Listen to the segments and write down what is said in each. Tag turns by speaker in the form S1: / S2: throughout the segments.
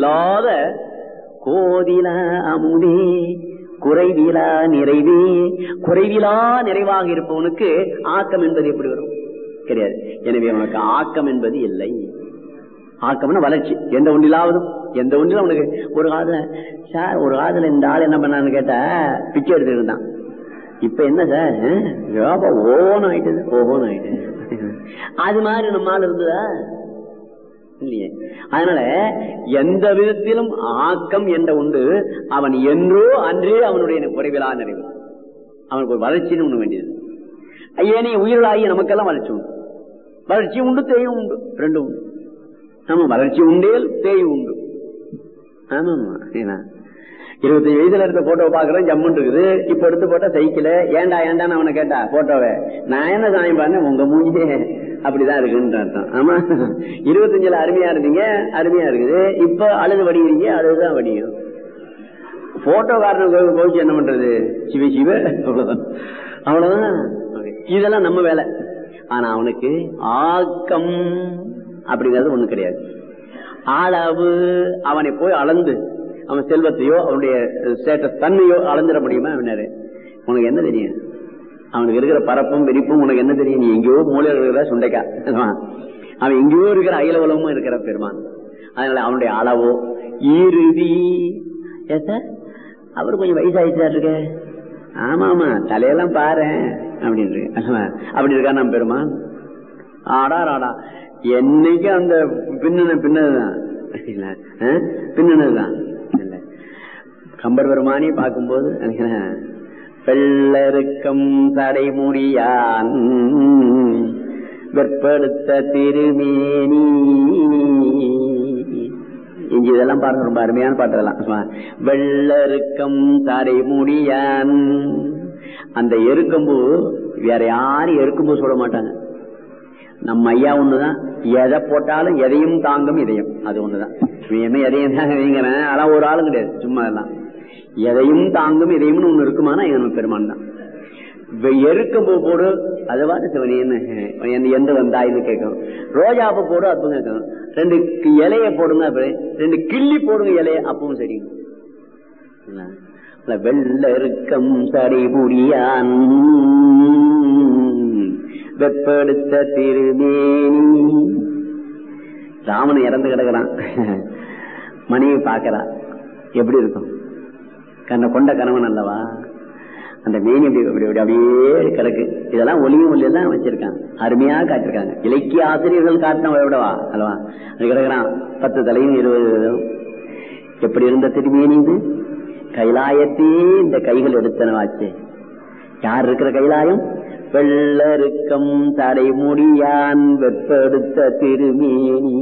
S1: இல்லாத கோதிலா அமுதே குறைவிலா நிறைவே. குறைவிலா நிறைவாக இருப்பவனுக்கு ஆக்கம் என்பது எப்படி வரும்? கிடையாது. எனவே அவனுக்கு ஆக்கம் என்பது இல்லை. ஆக்கம்னா வளர்ச்சி. எந்த ஒன்றிலாவதும் எந்த ஒன்றிலும் அவனுக்கு ஒரு காலத்துல சார், ஒரு காலத்துல இந்த ஆள் என்ன பண்ணான்னு கேட்டா பிச்சை எடுத்துட்டு இருந்தான். இப்ப என்ன சார் ஓஹோன்னு ஆயிட்டது, ஓஹோன்னு ஆயிட்டு. அது மாதிரி நம்மால் இருந்ததா இல்லையே. அதனால எந்த விதத்திலும் ஆக்கம் என்ற உண்டு அவன் என்றோ அன்றே அவனுடைய குறைவிலா நிறைவு. அவனுக்கு ஒரு வளர்ச்சின்னு ஒண்ணு வேண்டியது. ஐயனே உயிர்களாகி நமக்கெல்லாம் வளர்ச்சி உண்டு. வளர்ச்சி உண்டு, தேயும் உண்டு, ரெண்டும் உண்டு. ஆமா, வளர்ச்சி உண்டேல் தேயும் உண்டு. ஆமாமா. ஏன்னா 25 வயசுல இருந்த போட்டோ பாக்குறேன், ஜம்முன்னு இருக்குது. இப்ப எடுத்து போட்டா சைக்கிள். ஏண்டா ஏண்டான்னு அவனை கேட்டா போட்டோவை நான் என்ன சாயம் பண்ணேன், உங்க மூஞ்சியே அப்படிதான் இருக்குன்னு அர்த்தம். ஆமா, 25ல அருமையா இருந்தீங்க, அருமையா இருக்குது. இப்ப அழுது வடிக்கிறீங்க, அழுதுதான் வடியும். போட்டோக்காரனுக்கு போச்சு என்ன பண்றது? சிவ சிவ, அவ்வளவுதான் அவ்வளவுதான். இதெல்லாம் நம்ம வேலை. ஆனா அவனுக்கு ஆக்கம் அப்படிங்கிறது ஒண்ணு கிடையாது. அளவு அவனை போய் அளந்து அவன் செல்வத்தையோ அவனுடைய ஸ்டேட்டஸ் தன்மையோ அளந்துட முடியுமா? அவனாரு உனக்கு என்ன தெரியும்? அவனுக்கு இருக்கிற பரப்பும் விரிப்பும் உனக்கு என்ன தெரியும்? நீ எங்கேயோ மூலையில் இருக்கிற சுண்டைக்கா, அவன் எங்கேயோ இருக்கிற அகில உலகமும் இருக்கிற பெருமான். அதனால அவனுடைய அளவோ இறுதி. சார் அவரு கொஞ்சம் வயசாயிட்டா இருக்கு. ஆமா ஆமா, தலையெல்லாம் பாரு அப்படின்னு அப்படி இருக்கா நம்ம பெருமான். ஆடா ஆடா, என்னைக்கு அந்த பின்னதுதான் பின்னதுதான். கம்பர் பெருமானி பார்க்கும்போது வெள்ளருக்கம் தடைமுடியான் வெற்படுத்த திருமேனி. இங்க இதெல்லாம் பாருங்க, ரொம்ப அருமையான பாட்டெல்லாம். வெள்ளருக்கம் தடைமுடியான். அந்த எருக்கம்பு வேற யாரும் எருக்கம்பு சொல்ல மாட்டாங்க. நம்ம ஐயா ஒண்ணுதான், எதை போட்டாலும் எதையும் தாங்கும் இதயம். அது ஒண்ணுதான். என்ன எதையும் தாங்க வைங்கிறேன், ஆனா ஒரு ஆளும் கிடையாது, சும்மா எல்லாம் எதையும் தாங்கும் இதயம்னு ஒண்ணு இருக்குமானா எங்க பெருமான் தான். எருக்கம்பு போடு, அதுவாது சிவனேன்னு எந்த வந்தாயின்னு கேட்கும். ரோஜாப்பூ போடு, அப்பவும் கேட்கும். 2 இலைய போடுங்க, 2 கிள்ளி போடுங்க இலைய, அப்பவும் சரி. வெள்ளருக்கம் தடைமுடியான் வெப்படுத்த திருமேனி. ராமன் இறந்து கிடக்கிறான், மனைவி பாக்கிறா, எப்படி இருக்கும்? கொண்ட கணவன் அல்லவா, அந்த மேனி அப்படியே கிடக்கு. இதெல்லாம் ஒளியும் ஒளியெல்லாம் வச்சிருக்காங்க, அருமையா காட்டிருக்காங்க. இலக்கிய ஆசிரியர்கள் காட்டின விடவா அல்லவா? அது கிடக்குறான், 10 தலையும் 20 எப்படி இருந்த திருமேனி இது? கைலாயத்தையே இந்த கைகள் எடுத்தனவாச்சே. யார் இருக்கிற கைலாயம்? வெள்ளருக்கம் தடைமுடியான் வெப்படுத்த திருமேனி.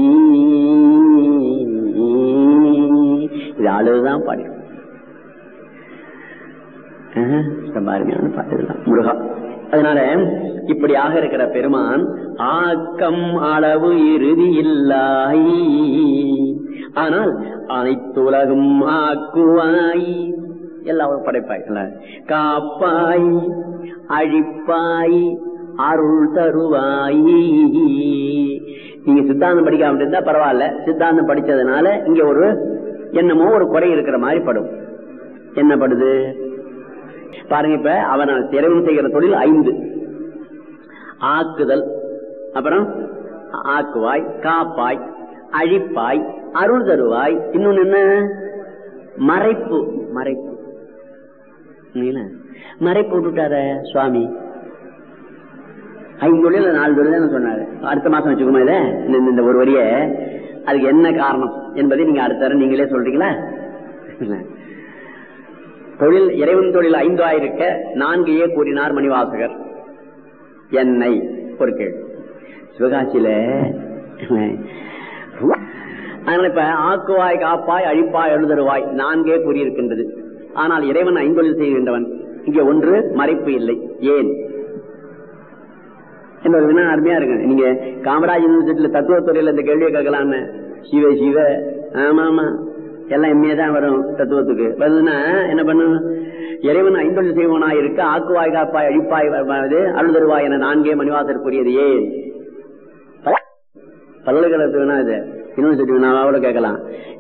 S1: இது ஆளுதான் பாடி அருமையான பாட்டுதான் முருகா. அதனால இப்படியாக இருக்கிற பெருமான் ஆக்கம் அளவு இறுதி இல்லாய். ஆனால் அனைத்துலகும் ஆக்குவாய், எல்லாரும் படைப்பாய், காப்பாய், அழிப்பாய், அருள் தருவாய். நீங்க சித்தாந்தம் படிக்காம இருந்தா பரவாயில்ல, சித்தாந்தம் படிச்சதுனால இங்க ஒரு என்னமோ ஒரு குறை இருக்கிற மாதிரி படும். என்ன படுது பாருங்க. இப்ப அவன் திறவம் செய்கிற தொழில் 5: ஆக்குதல், அப்புறம் ஆக்குவாய், காப்பாய், அழிப்பாய், அருள் தருவாய். இன்னொன்னு என்ன? மறைப்பு. மறைப்பு மறைப்பு விட்டுட்டார சுவாமி. 5 தொழில் 4 தொழில் சொன்னாரு. அடுத்த மாசம் வச்சுக்கோமா இத, இந்த ஒரு வரிய. அதுக்கு என்ன காரணம் என்பதை நீங்க அடுத்த நீங்களே சொல்றீங்களா? தொழில் இறைவன் தொழில் 5 ஆயிருக்க 4 கூறினார் மணிவாசகர். என்னை ஒரு கேள்வி சிவகாசியில. அதனால இப்ப ஆக்குவாய், காப்பாய், அழிப்பாய், எழுதருவாய் 4 கூறியிருக்கின்றது. ஆனால் இறைவன் 5 தொழில் செய்கின்றவன். இங்க 1 மறைப்பு இல்லை. ஏன் என்பது வினா அருமையா இருக்கு. நீங்க காமராஜ் யூனிவர்சிட்டியில தத்துவத்துறையில இந்த கேள்வியை கேட்கலான்னு. சிவ சிவ, ஆமா ஆமா, எல்லாம் எம்ஏ தான் வரும் தத்துவத்துக்கு. வருதுன்னா என்ன பண்ணு? இறைவன் 5 தொழில் செய்வனா இருக்க ஆக்குவாய், காப்பாய், அழிப்பாய், அருள் தருவாய் என 4 மணிவாசர் கூறியது ஏன்? பல்கலைக்கழகத்து வேணா இது யூனிவர்சிட்டி வேணாவோட கேட்கலாம்.